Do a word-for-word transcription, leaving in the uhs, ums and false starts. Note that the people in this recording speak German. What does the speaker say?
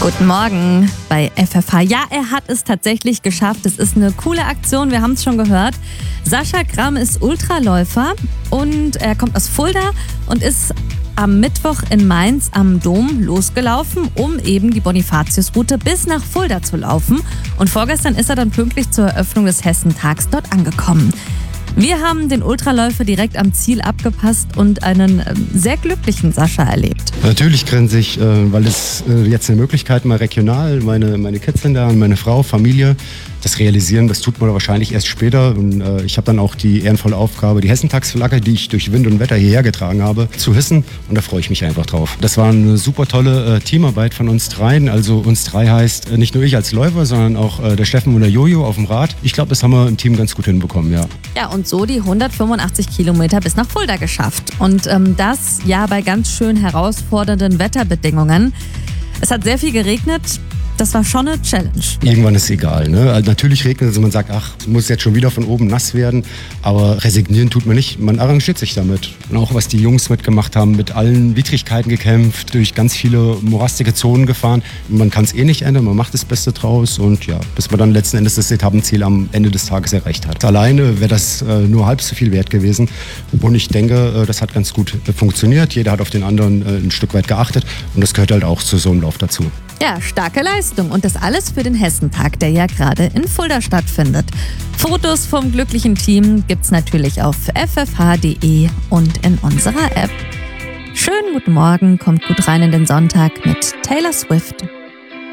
Guten Morgen bei F F H. Ja, er hat es tatsächlich geschafft. Es ist eine coole Aktion, wir haben es schon gehört. Sascha Gramm ist Ultraläufer und er kommt aus Fulda und ist am Mittwoch in Mainz am Dom losgelaufen, um eben die Bonifatiusroute bis nach Fulda zu laufen. Und vorgestern ist er dann pünktlich zur Eröffnung des Hessentags dort angekommen. Wir haben den Ultraläufer direkt am Ziel abgepasst und einen äh, sehr glücklichen Sascha erlebt. Natürlich grinse ich, äh, weil es äh, jetzt eine Möglichkeit mal regional, meine, meine Kids sind da und meine Frau, Familie, das realisieren, das tut man wahrscheinlich erst später. Und äh, ich habe dann auch die ehrenvolle Aufgabe, die Hessentagsflagge, die ich durch Wind und Wetter hierher getragen habe, zu hissen. Und da freue ich mich einfach drauf. Das war eine super tolle äh, Teamarbeit von uns dreien. Also uns drei heißt äh, nicht nur ich als Läufer, sondern auch äh, der Steffen und der Jojo auf dem Rad. Ich glaube, das haben wir im Team ganz gut hinbekommen, ja. Ja, und so die hundertfünfundachtzig Kilometer bis nach Fulda geschafft. Und ähm, das ja bei ganz schön herausfordernden Wetterbedingungen. Es hat sehr viel geregnet. Das war schon eine Challenge. Irgendwann ist es egal. Ne? Also natürlich regnet es und man sagt, ach, muss jetzt schon wieder von oben nass werden. Aber resignieren tut man nicht. Man arrangiert sich damit. Und auch was die Jungs mitgemacht haben, mit allen Widrigkeiten gekämpft, durch ganz viele morastige Zonen gefahren. Man kann es eh nicht ändern, man macht das Beste draus. Und ja, bis man dann letzten Endes das Etappenziel am Ende des Tages erreicht hat. Alleine wäre das äh, nur halb so viel wert gewesen. Und ich denke, äh, das hat ganz gut äh, funktioniert. Jeder hat auf den anderen äh, ein Stück weit geachtet. Und das gehört halt auch zu so einem Lauf dazu. Ja, starke Leistung und das alles für den Hessentag, der ja gerade in Fulda stattfindet. Fotos vom glücklichen Team gibt's natürlich auf f f h punkt d e und in unserer App. Schönen guten Morgen, kommt gut rein in den Sonntag mit Taylor Swift.